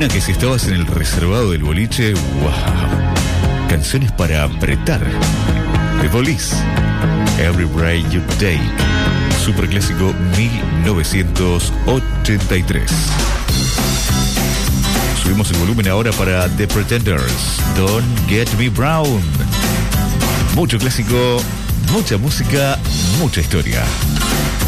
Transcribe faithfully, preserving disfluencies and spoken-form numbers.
Una que si estabas en el reservado del boliche, wow. Canciones para apretar. The Police, Every Breath You Take. Superclásico mil novecientos ochenta y tres. Subimos el volumen ahora para The Pretenders, Don't Get Me Brown. Mucho clásico, mucha música, mucha historia.